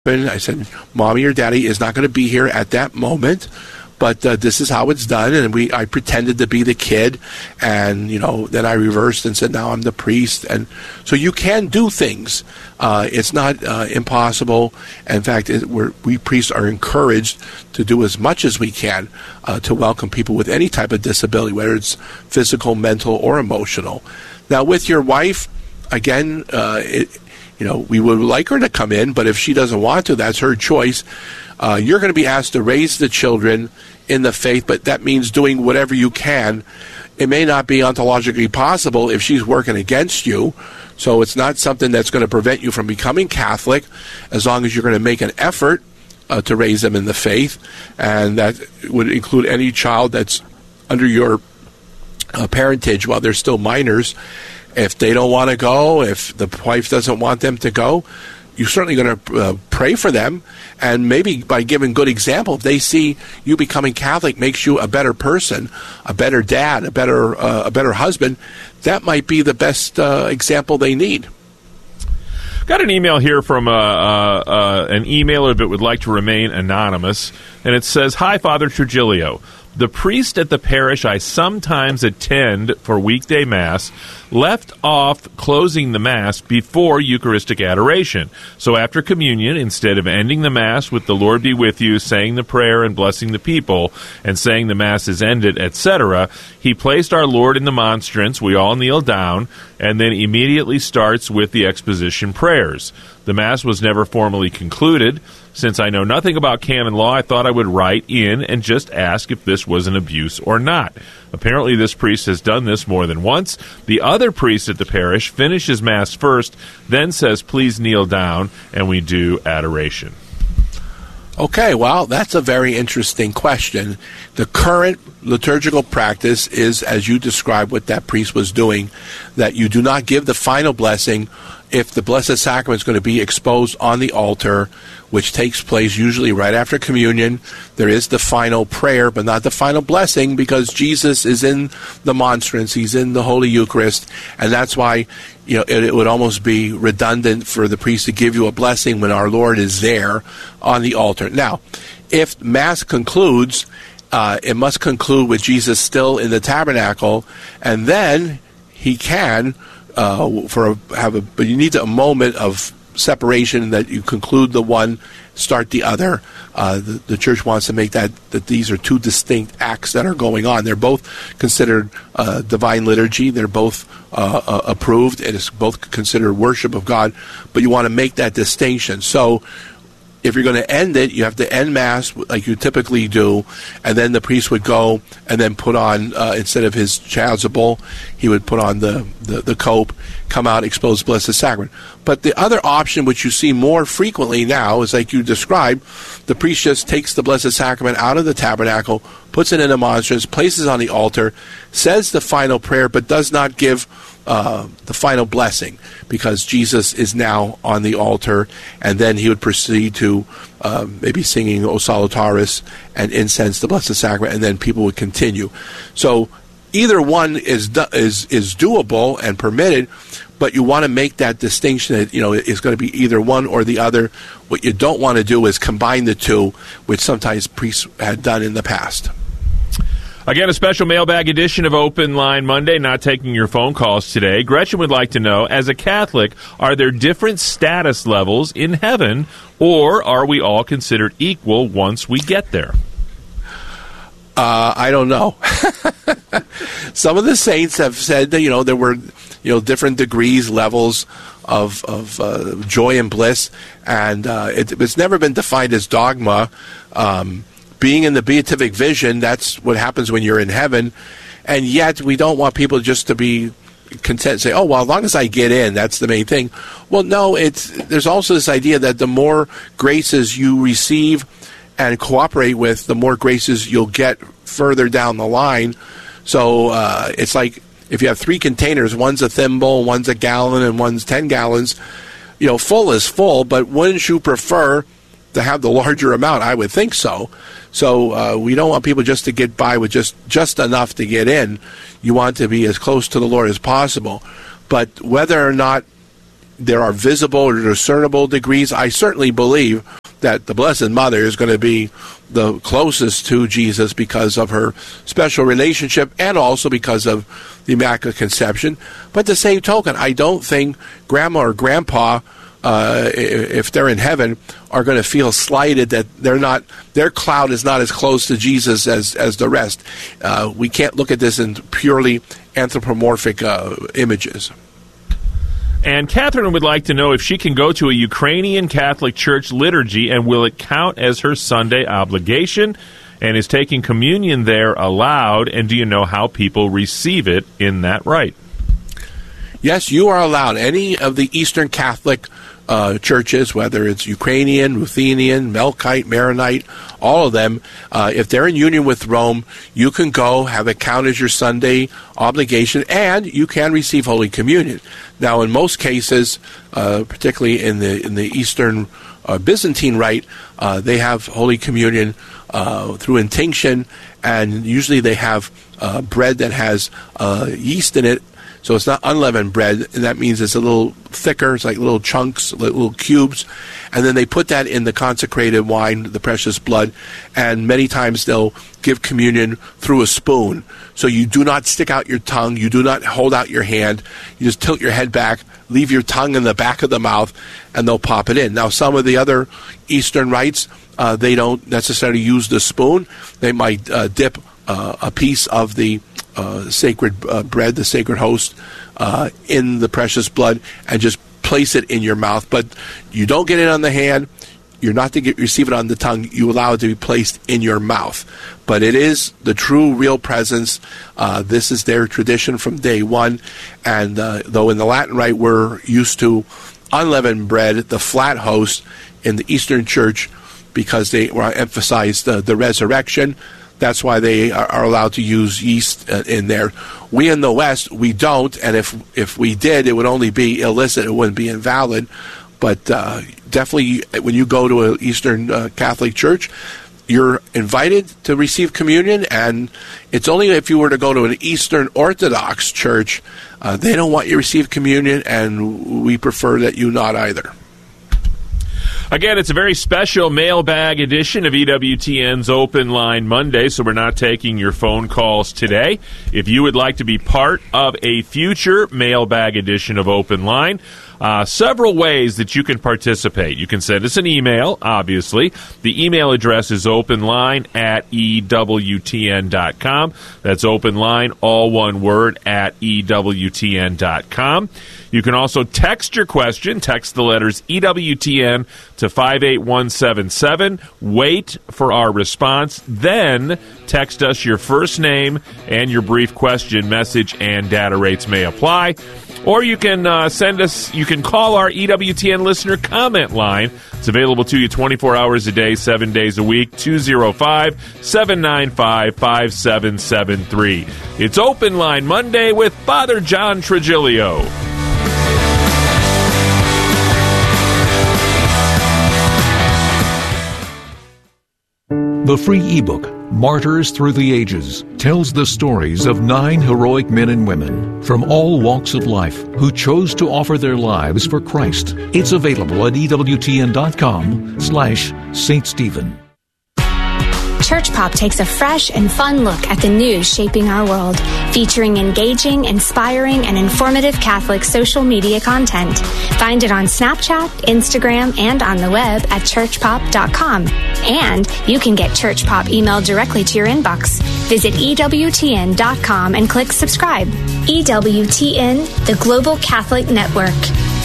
I said, Mommy or Daddy is not going to be here at that moment, but this is how it's done. And I pretended to be the kid, and then I reversed and said, now I'm the priest. And so you can do things. It's not impossible. In fact, we priests are encouraged to do as much as we can to welcome people with any type of disability, whether it's physical, mental, or emotional. Now, with your wife, again, we would like her to come in, but if she doesn't want to, that's her choice. You're going to be asked to raise the children in the faith, but that means doing whatever you can. It may not be ontologically possible if she's working against you, so it's not something that's going to prevent you from becoming Catholic, as long as you're going to make an effort to raise them in the faith, and that would include any child that's under your parentage while they're still minors. If they don't want to go, if the wife doesn't want them to go, you're certainly going to pray for them, and maybe by giving good example, if they see you becoming Catholic makes you a better person, a better dad, a better husband, that might be the best example they need. Got an email here from an emailer that would like to remain anonymous, and it says, "Hi, Father Trigilio. The priest at the parish I sometimes attend for weekday Mass left off closing the Mass before Eucharistic adoration. So after communion, instead of ending the Mass with the Lord be with you, saying the prayer and blessing the people, and saying the Mass is ended, etc., he placed our Lord in the monstrance, we all kneel down, and then immediately starts with the exposition prayers. The Mass was never formally concluded. Since I know nothing about canon law, I thought I would write in and just ask if this was an abuse or not. Apparently this priest has done this more than once. The other priest at the parish finishes Mass first, then says, please kneel down, and we do adoration." Okay, well, that's a very interesting question. The current liturgical practice is, as you described what that priest was doing, that you do not give the final blessing if the Blessed Sacrament is going to be exposed on the altar, which takes place usually right after communion. There is the final prayer, but not the final blessing, because Jesus is in the monstrance, he's in the Holy Eucharist, and that's why it would almost be redundant for the priest to give you a blessing when our Lord is there on the altar. Now, if Mass concludes, it must conclude with Jesus still in the tabernacle, and then he can but you need a moment of separation, that you conclude the one, start the other. The Church wants to make that these are two distinct acts that are going on. They're both considered divine liturgy. They're both approved. It is both considered worship of God, but you want to make that distinction. So if you're going to end it, you have to end Mass like you typically do, and then the priest would go and then put on, instead of his chasuble, he would put on the cope, come out, expose Blessed Sacrament. But the other option, which you see more frequently now, is like you described, the priest just takes the Blessed Sacrament out of the tabernacle, puts it in a monstrance, places it on the altar, says the final prayer, but does not give the final blessing, because Jesus is now on the altar, and then he would proceed to maybe singing O Salutaris and incense the Blessed Sacrament, and then people would continue. So either one is doable and permitted, but you want to make that distinction that it's going to be either one or the other. What you don't want to do is combine the two, which sometimes priests had done in the past. Again, a special mailbag edition of Open Line Monday, not taking your phone calls today. Gretchen would like to know, as a Catholic, are there different status levels in heaven, or are we all considered equal once we get there? I don't know. Some of the saints have said that, there were, different degrees, levels of joy and bliss, and it's never been defined as dogma. Being in the beatific vision, that's what happens when you're in heaven, and yet we don't want people just to be content and say, oh, well, as long as I get in, that's the main thing. Well, no, there's also this idea that the more graces you receive and cooperate with, the more graces you'll get further down the line. So it's like if you have three containers, one's a thimble, one's a gallon, and one's 10 gallons, full is full, but wouldn't you prefer to have the larger amount? I would think so. So we don't want people just to get by with just enough to get in. You want to be as close to the Lord as possible. But whether or not there are visible or discernible degrees. I certainly believe that the Blessed Mother is going to be the closest to Jesus because of her special relationship and also because of the Immaculate Conception. But the same token, I don't think Grandma or Grandpa, if they're in heaven, are going to feel slighted that their cloud is not as close to Jesus as the rest. We can't look at this in purely anthropomorphic images. And Catherine would like to know if she can go to a Ukrainian Catholic Church liturgy, and will it count as her Sunday obligation? And is taking communion there allowed? And do you know how people receive it in that rite? Yes, you are allowed. Any of the Eastern Catholic churches, whether it's Ukrainian, Ruthenian, Melkite, Maronite, all of them, if they're in union with Rome, you can go, have it count as your Sunday obligation, and you can receive Holy Communion. Now, in most cases, particularly in the Eastern Byzantine Rite, they have Holy Communion through intinction, and usually they have bread that has yeast in it. So it's not unleavened bread, and that means it's a little thicker. It's like little chunks, little cubes. And then they put that in the consecrated wine, the precious blood, and many times they'll give communion through a spoon. So you do not stick out your tongue. You do not hold out your hand. You just tilt your head back, leave your tongue in the back of the mouth, and they'll pop it in. Now, some of the other Eastern rites, they don't necessarily use the spoon. They might dip a piece of the sacred bread, the sacred host, in the precious blood and just place it in your mouth. But you don't get it on the hand. You're not to receive it on the tongue. You allow it to be placed in your mouth. But it is the true, real presence. This is their tradition from day one. And though in the Latin Rite we're used to unleavened bread, the flat host in the Eastern Church, because they emphasize the resurrection, that's why they are allowed to use yeast in there. We in the West, we don't, and if we did, it would only be illicit. It wouldn't be invalid. But definitely, when you go to an Eastern Catholic Church, you're invited to receive communion, and it's only if you were to go to an Eastern Orthodox Church, they don't want you to receive communion, and we prefer that you not either. Again, it's a very special mailbag edition of EWTN's Open Line Monday, so we're not taking your phone calls today. If you would like to be part of a future mailbag edition of Open Line, several ways that you can participate. You can send us an email, obviously. The email address is openline@EWTN.com. That's openline, all one word, @EWTN.com. You can also text your question. Text the letters EWTN to 58177. Wait for our response. Then text us your first name and your brief question. Message and data rates may apply. Or you can you can call our EWTN listener comment line. It's available to you 24 hours a day, 7 days a week, 205-795-5773. It's Open Line Monday with Father John Trigilio. The free ebook, Martyrs Through the Ages, tells the stories of 9 heroic men and women from all walks of life who chose to offer their lives for Christ. It's available at EWTN.com/St. Stephen. Church Pop takes a fresh and fun look at the news shaping our world, featuring engaging, inspiring, and informative Catholic social media content. Find it on Snapchat, Instagram, and on the web at churchpop.com. And you can get Church Pop emailed directly to your inbox. Visit EWTN.com and click subscribe. EWTN, the Global Catholic Network.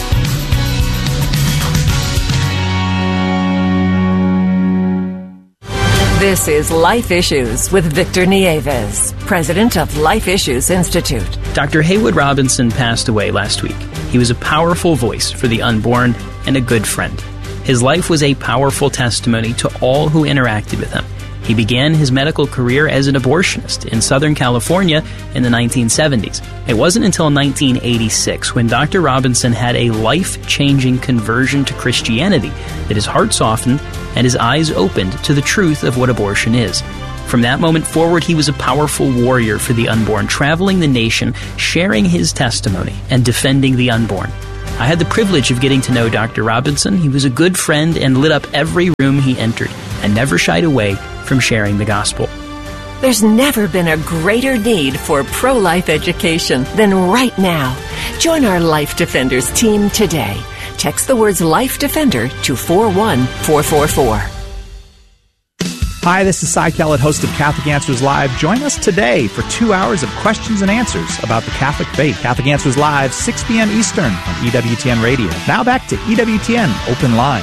This is Life Issues with Victor Nieves, president of Life Issues Institute. Dr. Haywood Robinson passed away last week. He was a powerful voice for the unborn and a good friend. His life was a powerful testimony to all who interacted with him. He began his medical career as an abortionist in Southern California in the 1970s. It wasn't until 1986, when Dr. Robinson had a life-changing conversion to Christianity, that his heart softened and his eyes opened to the truth of what abortion is. From that moment forward, he was a powerful warrior for the unborn, traveling the nation, sharing his testimony and defending the unborn. I had the privilege of getting to know Dr. Robinson. He was a good friend and lit up every room he entered and never shied away from sharing the gospel. There's never been a greater need for pro-life education than right now. Join our Life Defenders team today. Text the words Life Defender to 41444. Hi, this is Cy Kellett, host of Catholic Answers Live. Join us today for 2 hours of questions and answers about the Catholic faith. Catholic Answers Live, 6 p.m. Eastern on EWTN Radio. Now back to EWTN Open Line.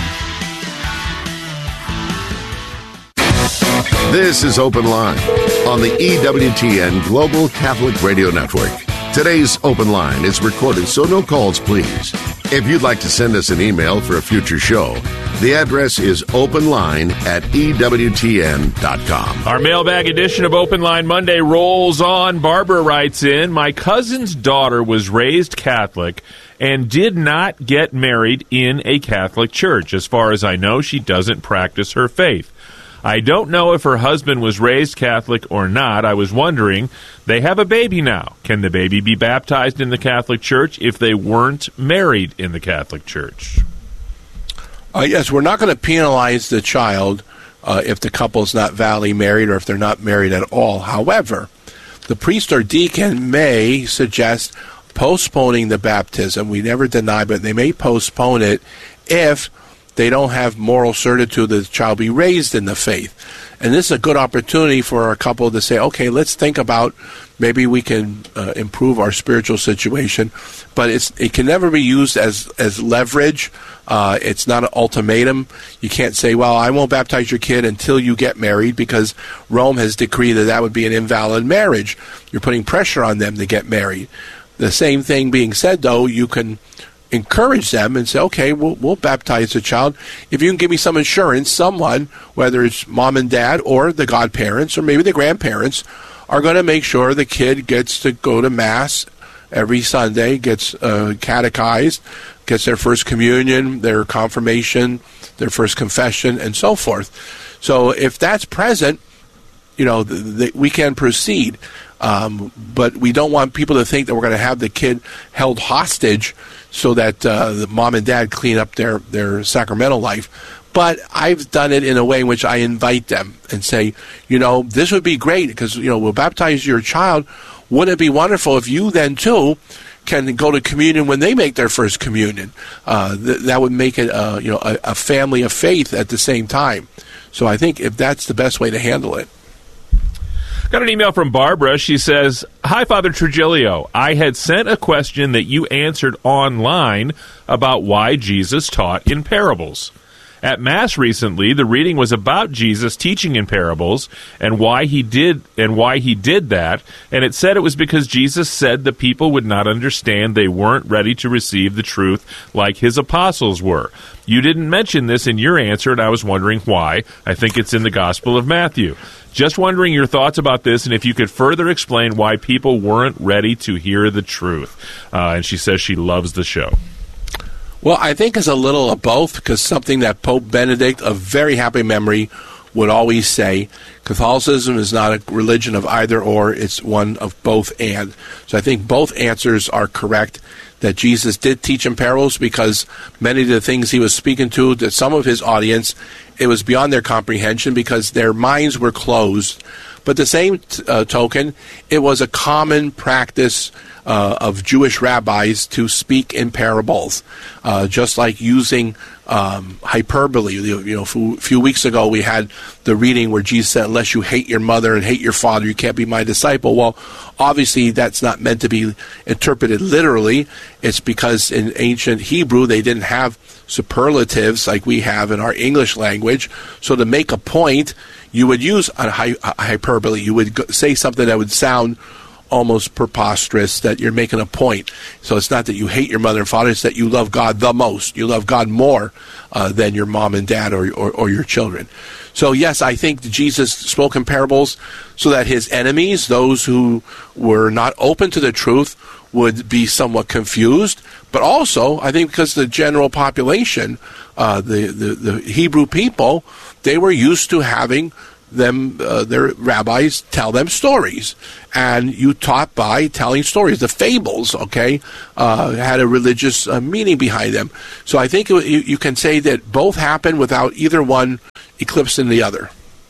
This is Open Line on the EWTN Global Catholic Radio Network. Today's Open Line is recorded, so no calls, please. If you'd like to send us an email for a future show, the address is openline@ewtn.com. Our mailbag edition of Open Line Monday rolls on. Barbara writes in, my cousin's daughter was raised Catholic and did not get married in a Catholic church. As far as I know, she doesn't practice her faith. I don't know if her husband was raised Catholic or not. I was wondering, they have a baby now. Can the baby be baptized in the Catholic Church if they weren't married in the Catholic Church? Yes, we're not going to penalize the child if the couple's not validly married or if they're not married at all. However, the priest or deacon may suggest postponing the baptism. We never deny, but they may postpone it if they don't have moral certitude that the child be raised in the faith. And this is a good opportunity for a couple to say, okay, let's think about maybe we can improve our spiritual situation. But it can never be used as leverage. It's not an ultimatum. You can't say, well, I won't baptize your kid until you get married, because Rome has decreed that would be an invalid marriage. You're putting pressure on them to get married. The same thing being said, though, you can encourage them and say, okay, we'll baptize the child if you can give me some assurance someone, whether it's mom and dad or the godparents or maybe the grandparents, are going to make sure the kid gets to go to Mass every Sunday, gets catechized, gets their first communion, their confirmation, their first confession, and so forth. So if that's present, we can proceed. But we don't want people to think that we're going to have the kid held hostage so that the mom and dad clean up their sacramental life. But I've done it in a way in which I invite them and say, this would be great because, we'll baptize your child. Wouldn't it be wonderful if you then, too, can go to communion when they make their first communion? That would make it, a family of faith at the same time. So I think if that's the best way to handle it. Got an email from Barbara. She says, hi, Father Trigilio. I had sent a question that you answered online about why Jesus taught in parables. At Mass recently, the reading was about Jesus teaching in parables and why he did that, and it said it was because Jesus said the people would not understand, they weren't ready to receive the truth like his apostles were. You didn't mention this in your answer, and I was wondering why. I think it's in the Gospel of Matthew. Just wondering your thoughts about this, and if you could further explain why people weren't ready to hear the truth. And she says she loves the show. Well, I think it's a little of both, because something that Pope Benedict, of very happy memory, would always say, Catholicism is not a religion of either or, it's one of both and. So I think both answers are correct, that Jesus did teach in parables because many of the things he was speaking to some of his audience, it was beyond their comprehension because their minds were closed. But the same token, it was a common practice of Jewish rabbis to speak in parables, just like using hyperbole. A few weeks ago we had the reading where Jesus said, unless you hate your mother and hate your father, you can't be my disciple. Well, obviously that's not meant to be interpreted literally. It's because in ancient Hebrew they didn't have superlatives like we have in our English language. So to make a point, you would use a hyperbole. You would say something that would sound almost preposterous, that you're making a point. So it's not that you hate your mother and father, it's that you love God the most. You love God more than your mom and dad or your children. So yes, I think Jesus spoke in parables so that his enemies, those who were not open to the truth, would be somewhat confused. But also, I think because the general population, the Hebrew people, they were used to having them, their rabbis tell them stories, and you taught by telling stories. The fables, okay, had a religious meaning behind them. So I think you can say that both happen without either one eclipsing the other.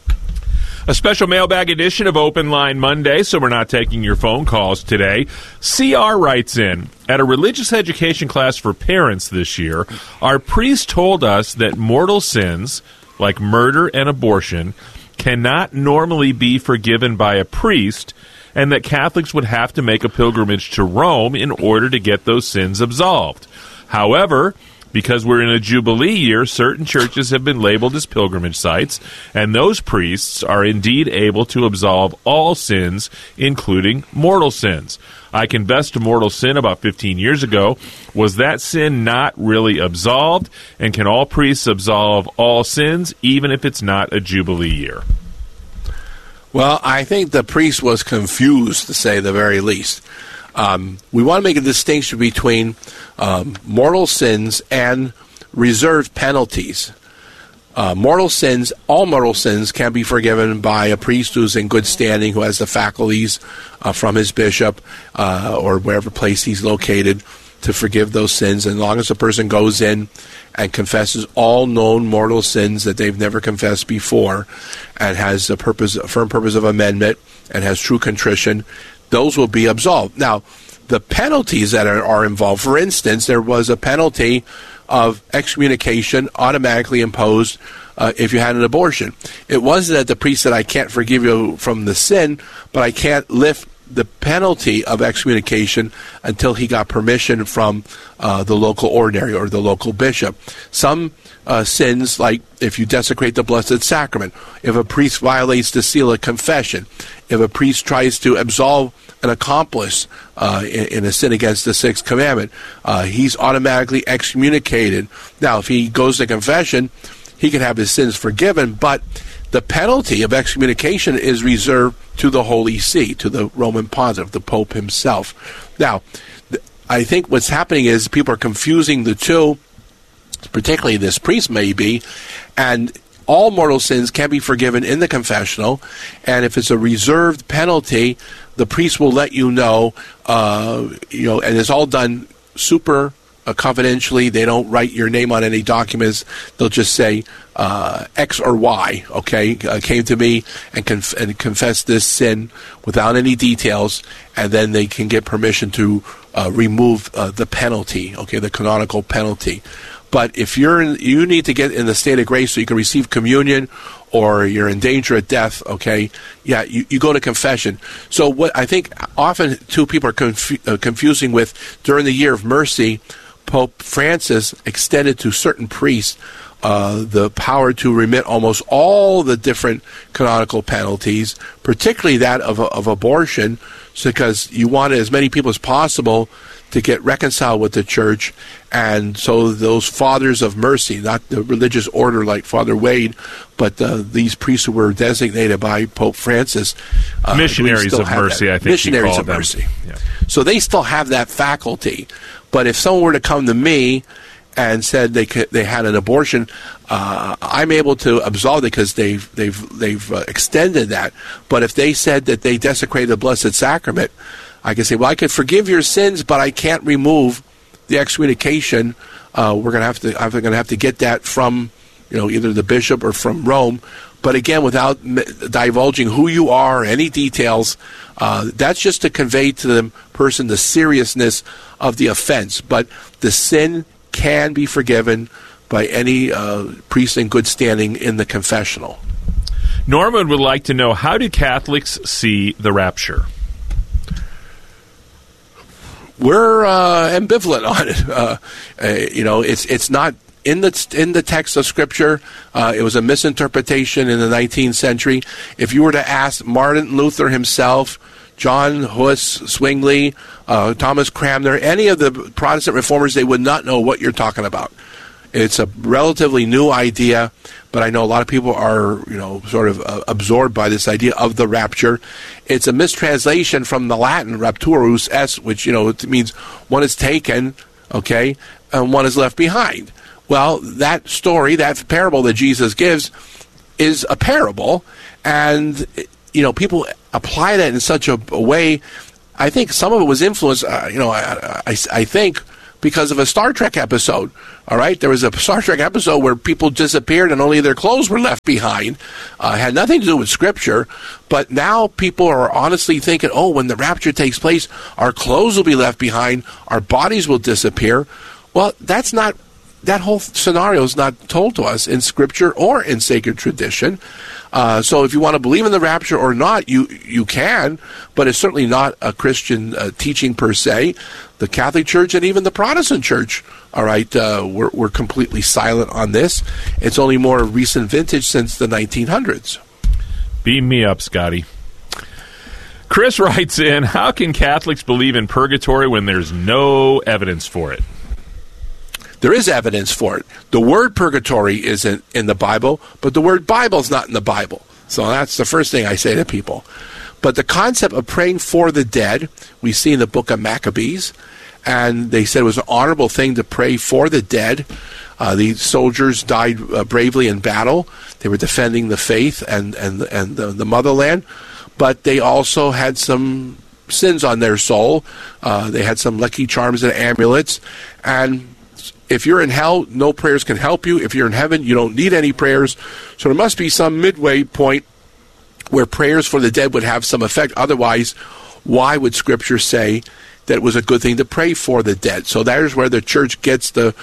A special mailbag edition of Open Line Monday, so we're not taking your phone calls today. CR writes in, at a religious education class for parents this year, our priest told us that mortal sins, like murder and abortion, cannot normally be forgiven by a priest, and that Catholics would have to make a pilgrimage to Rome in order to get those sins absolved. However, because we're in a Jubilee year, certain churches have been labeled as pilgrimage sites, and those priests are indeed able to absolve all sins, including mortal sins. I confessed to mortal sin about 15 years ago. Was that sin not really absolved? And can all priests absolve all sins, even if it's not a Jubilee year? Well, I think the priest was confused, to say the very least. We want to make a distinction between mortal sins and reserved penalties. All mortal sins can be forgiven by a priest who's in good standing, who has the faculties from his bishop or wherever place he's located to forgive those sins. And as long as the person goes in and confesses all known mortal sins that they've never confessed before and has a firm purpose of amendment and has true contrition, those will be absolved. Now, the penalties that are involved, for instance, there was a penalty of excommunication automatically imposed if you had an abortion. It wasn't that the priest said, I can't forgive you from the sin, but I can't lift the penalty of excommunication until he got permission from the local ordinary or the local bishop. Some sins, like if you desecrate the Blessed Sacrament, if a priest violates the seal of confession, if a priest tries to absolve an accomplice in a sin against the Sixth Commandment, he's automatically excommunicated. Now, if he goes to confession, he can have his sins forgiven, but the penalty of excommunication is reserved to the Holy See, to the Roman Pontiff, the Pope himself. Now, I think what's happening is people are confusing the two, particularly this priest maybe, and all mortal sins can be forgiven in the confessional, and if it's a reserved penalty, the priest will let you know, and it's all done super confidentially. They don't write your name on any documents. They'll just say X or Y, okay, came to me and confessed this sin without any details, and then they can get permission to remove the penalty, okay, the canonical penalty. But if you need to get in the state of grace so you can receive communion, or you're in danger of death, okay, yeah, you go to confession. So what I think often two people are confusing with, during the year of mercy, Pope Francis extended to certain priests the power to remit almost all the different canonical penalties, particularly that of abortion, because you want as many people as possible to get reconciled with the church. And so those fathers of mercy, not the religious order like Father Wade, but these priests who were designated by Pope Francis, missionaries of mercy, I think missionaries of mercy. Yeah. So they still have that faculty. But if someone were to come to me and said they had an abortion, I'm able to absolve it because they've extended that. But if they said that they desecrated the Blessed Sacrament, I can say, well, I could forgive your sins, but I can't remove the excommunication. I'm going to have to get that from either the bishop or from Rome. But again, without divulging who you are or any details, that's just to convey to the person the seriousness of the offense. But the sin can be forgiven by any priest in good standing in the confessional. Norman would like to know, how do Catholics see the rapture? We're ambivalent on it. It's not in the text of Scripture. It was a misinterpretation in the 19th century. If you were to ask Martin Luther himself, John Huss, Zwingli, Thomas Cranmer, any of the Protestant reformers, they would not know what you're talking about. It's a relatively new idea, but I know a lot of people are, sort of absorbed by this idea of the rapture. It's a mistranslation from the Latin rapturus est, which, it means one is taken, okay, and one is left behind. Well, that story, that parable that Jesus gives, is a parable, and people apply that in such a way. I think some of it was influenced. I think because of a Star Trek episode. All right, there was a Star Trek episode where people disappeared and only their clothes were left behind. Had nothing to do with Scripture, but now people are honestly thinking, oh, when the rapture takes place, our clothes will be left behind, our bodies will disappear. Well, that whole scenario is not told to us in Scripture or in sacred tradition. So if you want to believe in the rapture or not, you can, but it's certainly not a Christian teaching per se. The Catholic Church and even the Protestant Church, all right, we're completely silent on this. It's only more recent vintage since the 1900s. Beam me up, Scotty. Chris writes in, how can Catholics believe in purgatory when there's no evidence for it? There is evidence for it. The word purgatory isn't in the Bible, but the word Bible is not in the Bible. So that's the first thing I say to people. But the concept of praying for the dead, we see in the book of Maccabees, and they said it was an honorable thing to pray for the dead. These soldiers died bravely in battle. They were defending the faith and the motherland, but they also had some sins on their soul. They had some lucky charms and amulets, and if you're in hell, no prayers can help you. If you're in heaven, you don't need any prayers. So there must be some midway point where prayers for the dead would have some effect. Otherwise, why would Scripture say that it was a good thing to pray for the dead? So that is where the Church gets the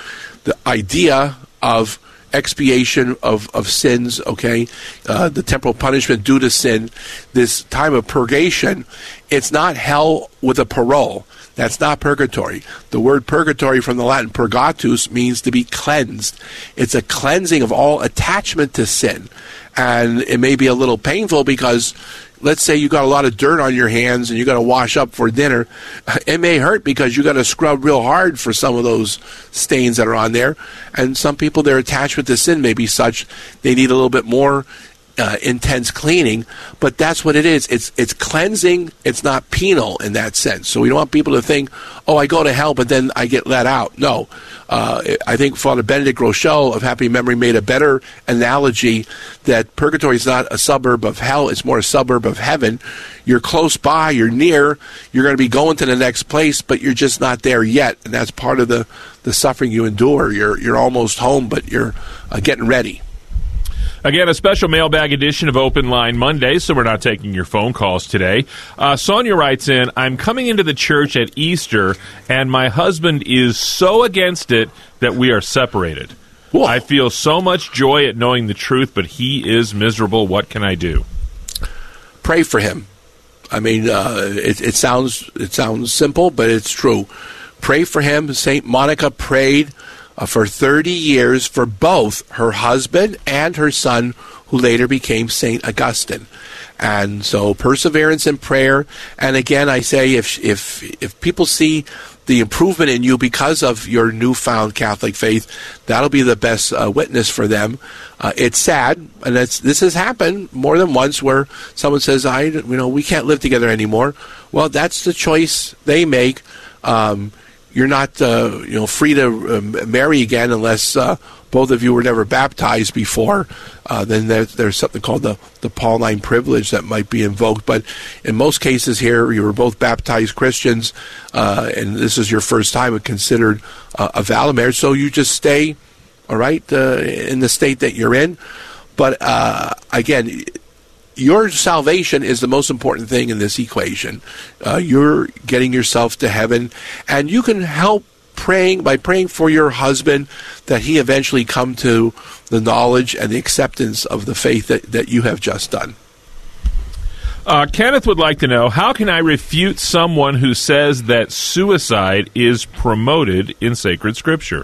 idea of expiation of sins, okay? The temporal punishment due to sin, this time of purgation. It's not hell with a parole. That's not purgatory. The word purgatory from the Latin purgatus means to be cleansed. It's a cleansing of all attachment to sin. And it may be a little painful because, let's say you got a lot of dirt on your hands and you got to wash up for dinner. It may hurt because you got to scrub real hard for some of those stains that are on there. And some people, their attachment to sin may be such they need a little bit more intense cleaning, but that's what it is. It's cleansing. It's not penal in that sense. So we don't want people to think, oh, I go to hell, but then I get let out. No. I think Father Benedict Rochelle of happy memory made a better analogy that purgatory is not a suburb of hell. It's more a suburb of heaven. You're close by. You're near. You're going to be going to the next place, but you're just not there yet. And that's part of the suffering you endure. You're almost home, but you're getting ready. Again, a special mailbag edition of Open Line Monday, so we're not taking your phone calls today. Sonia writes in, I'm coming into the church at Easter, and my husband is so against it that we are separated. Whoa. I feel so much joy at knowing the truth, but he is miserable. What can I do? Pray for him. I mean, it sounds simple, but it's true. Pray for him. St. Monica prayed for 30 years for both her husband and her son, who later became St. Augustine. And so perseverance in prayer. And again, I say if people see the improvement in you because of your newfound Catholic faith, that'll be the best witness for them. It's sad, and this has happened more than once where someone says, we can't live together anymore. Well, that's the choice they make. You're not, free to marry again unless both of you were never baptized before. Then there's something called the Pauline privilege that might be invoked. But in most cases here, you were both baptized Christians, and this is your first time considered a valid marriage. So you just stay, all right, in the state that you're in. But again, your salvation is the most important thing in this equation. You're getting yourself to heaven, and you can help by praying for your husband that he eventually come to the knowledge and the acceptance of the faith that you have just done. Kenneth would like to know, how can I refute someone who says that suicide is promoted in sacred scripture?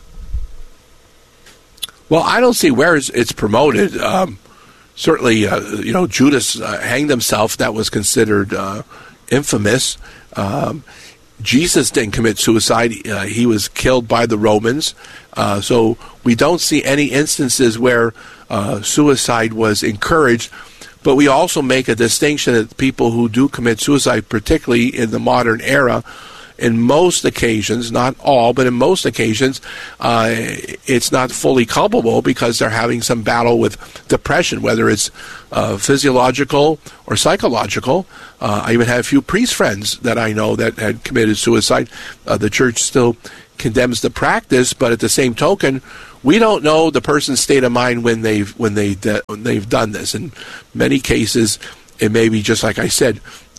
Well, I don't see where it's promoted. Certainly, Judas hanged himself. That was considered infamous. Jesus didn't commit suicide. He was killed by the Romans. So we don't see any instances where suicide was encouraged. But we also make a distinction that people who do commit suicide, particularly in the modern era, in most occasions, not all, but in most occasions, it's not fully culpable because they're having some battle with depression, whether it's physiological or psychological. I even have a few priest friends that I know that had committed suicide. The church still condemns the practice, but at the same token, we don't know the person's state of mind when they've done this. In many cases, it may be just like I said,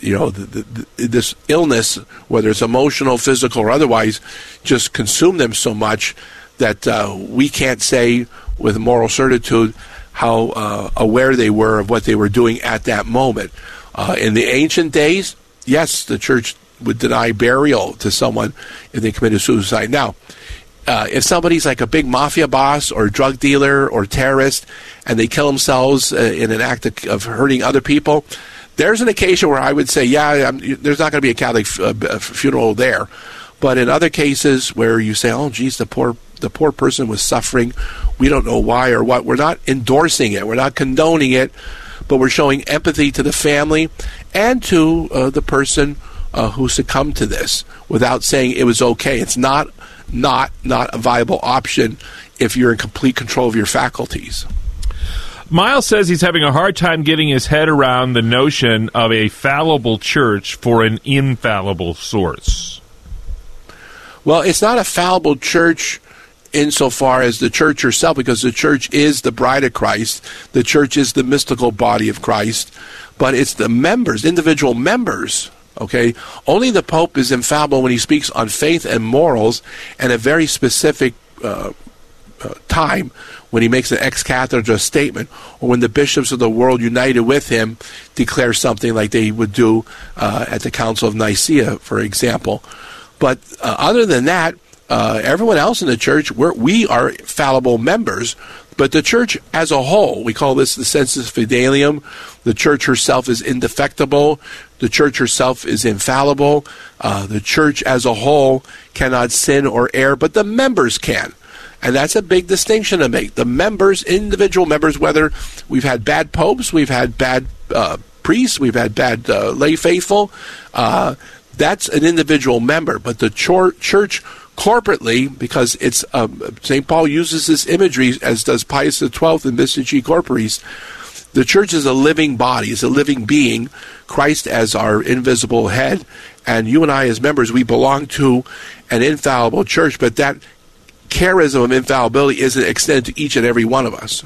this illness, whether it's emotional, physical, or otherwise, just consumed them so much that we can't say with moral certitude how aware they were of what they were doing at that moment. In the ancient days, yes, the church would deny burial to someone if they committed suicide. Now, if somebody's like a big mafia boss or drug dealer or terrorist and they kill themselves in an act of hurting other people, there's an occasion where I would say, there's not going to be a Catholic funeral there. But in other cases where you say, oh, geez, the poor person was suffering, we don't know why or what, we're not endorsing it, we're not condoning it, but we're showing empathy to the family and to the person who succumbed to this without saying it was okay. It's not a viable option if you're in complete control of your faculties. Miles says he's having a hard time getting his head around the notion of a fallible church for an infallible source. Well, it's not a fallible church insofar as the church herself, because the church is the bride of Christ. The church is the mystical body of Christ. But it's the members, individual members. Okay, only the Pope is infallible when he speaks on faith and morals and a very specific time when he makes an ex cathedra statement, or when the bishops of the world united with him declare something like they would do at the Council of Nicaea, for example. But other than that, everyone else in the church, we are fallible members. But the church as a whole, we call this the sensus fidelium. The church herself is indefectible. The church herself is infallible. The church as a whole cannot sin or err, but the members can. And that's a big distinction to make. The members, individual members, whether we've had bad popes, we've had bad priests, we've had bad lay faithful, that's an individual member. But the church corporately, because it's St. Paul uses this imagery, as does Pius XII in Mystici Corporis. The church is a living body, is a living being, Christ as our invisible head, and you and I as members, we belong to an infallible church, but that charism of infallibility isn't extended to each and every one of us.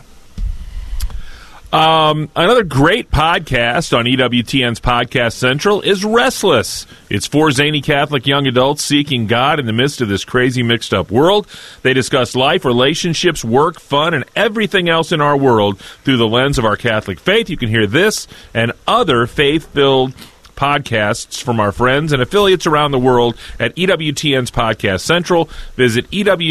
Another great podcast on EWTN's Podcast Central is Restless. It's four zany Catholic young adults seeking God in the midst of this crazy mixed-up world. They discuss life, relationships, work, fun, and everything else in our world through the lens of our Catholic faith. You can hear this and other faith-filled podcasts from our friends and affiliates around the world at EWTN's Podcast Central. Visit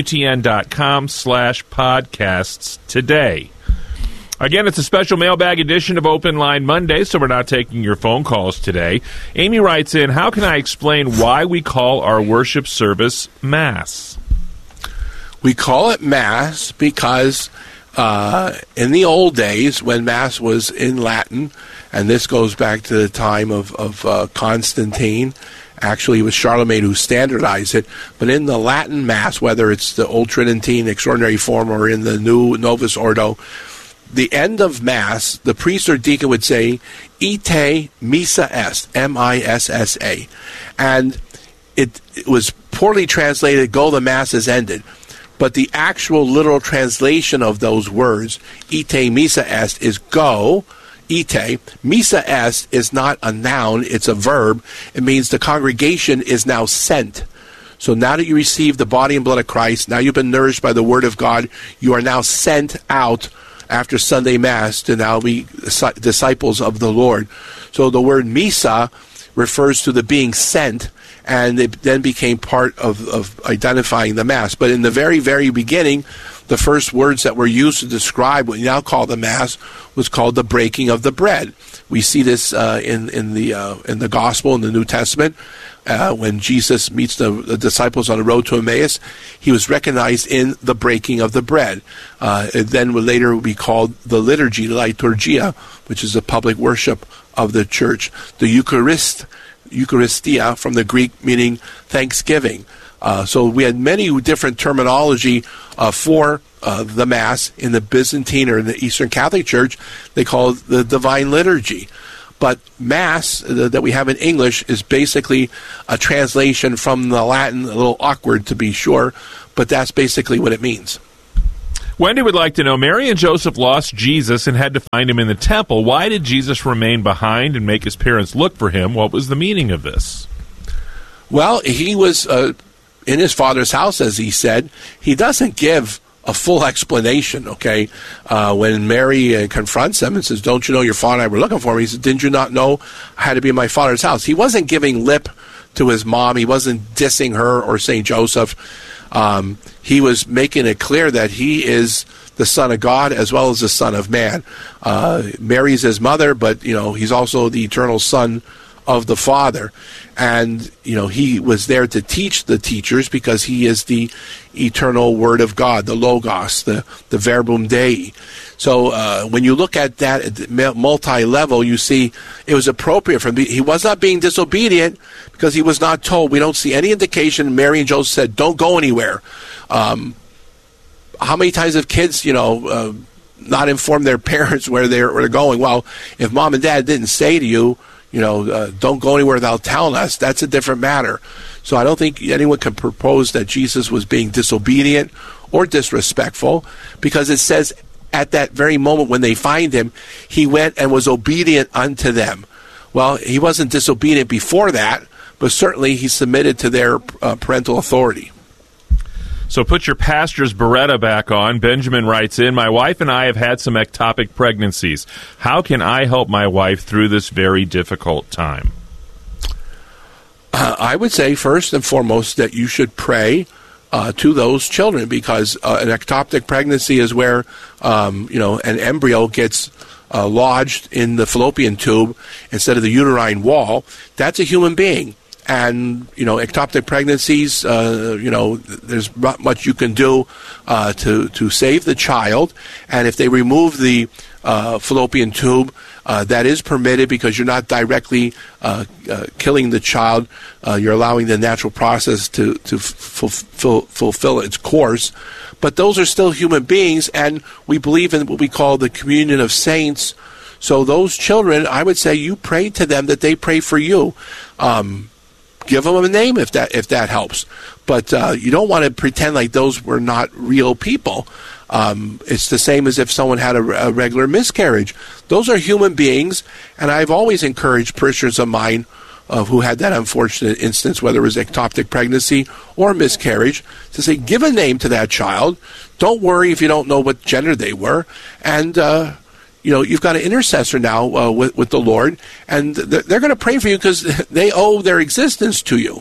EWTN.com/podcasts today. Again, it's a special mailbag edition of Open Line Monday, so we're not taking your phone calls today. Amy writes in, how can I explain why we call our worship service Mass? We call it Mass because in the old days, when Mass was in Latin, and this goes back to the time of Constantine. Actually, it was Charlemagne who standardized it. But in the Latin Mass, whether it's the Old Tridentine Extraordinary Form or in the new Novus Ordo, the end of Mass, the priest or deacon would say, Ite Missa Est, M-I-S-S-A. And it was poorly translated, go, the Mass is ended. But the actual literal translation of those words, Ite Missa Est, is go. Ite. Missa Est is not a noun, it's a verb. It means the congregation is now sent. So now that you receive the body and blood of Christ, now you've been nourished by the Word of God, you are now sent out after Sunday Mass to now be disciples of the Lord. So the word Missa refers to the being sent, and it then became part of identifying the Mass. But in the very, very beginning, the first words that were used to describe what we now call the Mass was called the breaking of the bread. We see this in the Gospel, in the New Testament. When Jesus meets the disciples on the road to Emmaus, he was recognized in the breaking of the bread. It then would later be called the liturgy, the liturgia, which is the public worship of the church. The Eucharist Eucharistia from the Greek, meaning thanksgiving. So we had many different terminology for the Mass. In the Byzantine or in the Eastern Catholic Church, they call it the Divine Liturgy. But Mass that we have in English is basically a translation from the Latin, a little awkward to be sure, but that's basically what it means. Wendy would like to know, Mary and Joseph lost Jesus and had to find him in the temple. Why did Jesus remain behind and make his parents look for him? What was the meaning of this? Well, he was in his father's house, as he said. He doesn't give a full explanation, okay? When Mary confronts him and says, don't you know your father and I were looking for him? He said, didn't you not know I had to be in my father's house? He wasn't giving lip to his mom. He wasn't dissing her or St. Joseph. He was making it clear that he is the Son of God as well as the Son of Man. Mary's his mother, but, he's also the eternal Son of the Father. And, he was there to teach the teachers because he is the eternal Word of God, the Logos, the Verbum Dei. So when you look at that at multi-level, you see it was appropriate for him. He was not being disobedient because he was not told. We don't see any indication. Mary and Joseph said, don't go anywhere. How many times have kids, not informed their parents where they're going? Well, if mom and dad didn't say to you, don't go anywhere without telling us, that's a different matter. So I don't think anyone can propose that Jesus was being disobedient or disrespectful, because it says at that very moment when they find him, he went and was obedient unto them. Well, he wasn't disobedient before that, but certainly he submitted to their parental authority. So put your pastor's Beretta back on. Benjamin writes in, my wife and I have had some ectopic pregnancies. How can I help my wife through this very difficult time? I would say first and foremost that you should pray to those children, because an ectopic pregnancy is where an embryo gets lodged in the fallopian tube instead of the uterine wall. That's a human being. And, ectopic pregnancies, there's not much you can do to save the child. And if they remove the fallopian tube, that is permitted because you're not directly killing the child. You're allowing the natural process to fulfill its course. But those are still human beings, and we believe in what we call the communion of saints. So those children, I would say you pray to them that they pray for you. Give them a name if that helps. But you don't want to pretend like those were not real people. It's the same as if someone had a regular miscarriage. Those are human beings, and I've always encouraged parishioners of mine who had that unfortunate instance, whether it was ectopic pregnancy or miscarriage, to say, give a name to that child. Don't worry if you don't know what gender they were. And you've got an intercessor now with the Lord, and they're going to pray for you because they owe their existence to you.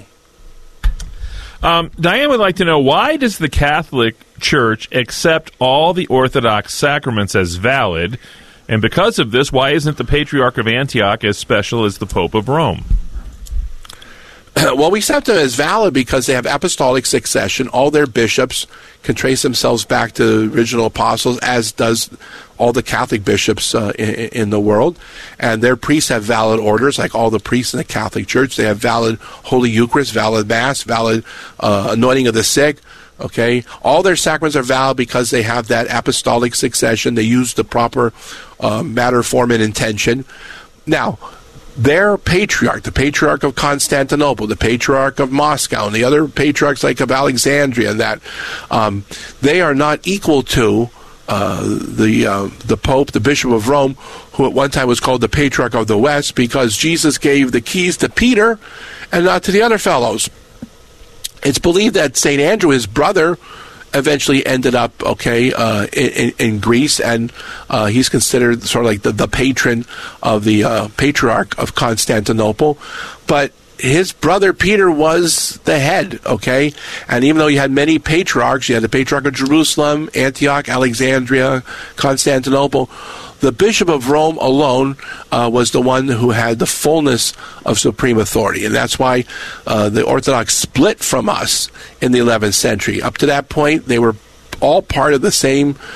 Diane would like to know, why does the Catholic Church accept all the Orthodox sacraments as valid? And because of this, why isn't the Patriarch of Antioch as special as the Pope of Rome? Well, we accept them as valid because they have apostolic succession. All their bishops can trace themselves back to the original apostles, as does all the Catholic bishops in the world. And their priests have valid orders, like all the priests in the Catholic Church. They have valid Holy Eucharist, valid Mass, valid anointing of the sick. Okay, all their sacraments are valid because they have that apostolic succession. They use the proper matter, form, and intention. Now, their patriarch, the Patriarch of Constantinople, the Patriarch of Moscow, and the other patriarchs like of Alexandria, and that they are not equal to the Pope, the Bishop of Rome, who at one time was called the Patriarch of the West, because Jesus gave the keys to Peter and not to the other fellows. It's believed that St. Andrew, his brother, eventually ended up in Greece, and he's considered sort of like the patron of the Patriarch of Constantinople. But his brother Peter was the head, okay? And even though you had many patriarchs, you had the Patriarch of Jerusalem, Antioch, Alexandria, Constantinople, the Bishop of Rome alone was the one who had the fullness of supreme authority. And that's why the Orthodox split from us in the 11th century. Up to that point, they were all part of the same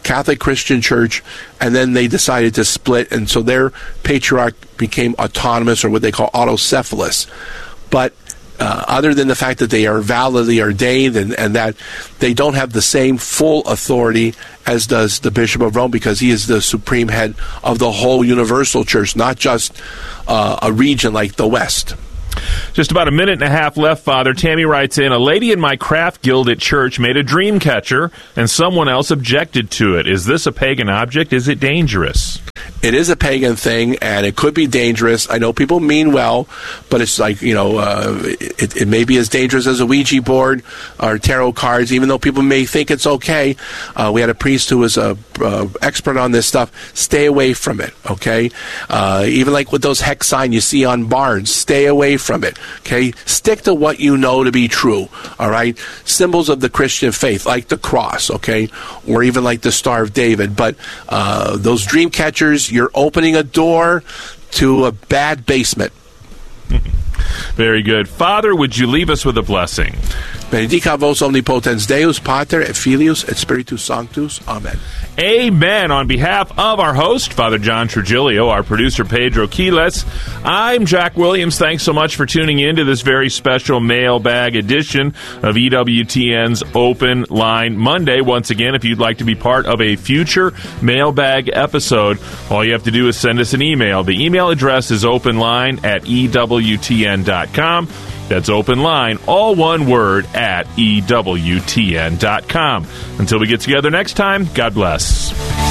Catholic Christian Church, and then they decided to split, and so their patriarch became autonomous, or what they call autocephalous. But other than the fact that they are validly ordained and that they don't have the same full authority as does the Bishop of Rome, because he is the supreme head of the whole universal church, not just a region like the West. Just about a minute and a half left, Father. Tammy writes in, a lady in my craft guild at church made a dream catcher, and someone else objected to it. Is this a pagan object? Is it dangerous? It is a pagan thing, and it could be dangerous. I know people mean well, but it's like, it may be as dangerous as a Ouija board or tarot cards, even though people may think it's okay. We had a priest who was an expert on this stuff. Stay away from it, okay? Even like with those hex signs you see on barns, stay away from it, okay? Stick to what you know to be true, all right? Symbols of the Christian faith, like the cross, okay? Or even like the Star of David. But those dream catchers, you're opening a door to a bad basement. Very good. Father, would you leave us with a blessing? Benedicat vos omnipotens Deus, Pater, et Filius, et Spiritus Sanctus. Amen. Amen. On behalf of our host, Father John Trigilio, our producer, Pedro Quiles, I'm Jack Williams. Thanks so much for tuning in to this very special mailbag edition of EWTN's Open Line Monday. Once again, if you'd like to be part of a future mailbag episode, all you have to do is send us an email. The email address is openline@EWTN.com. That's open line, all one word, at EWTN.com. Until we get together next time, God bless.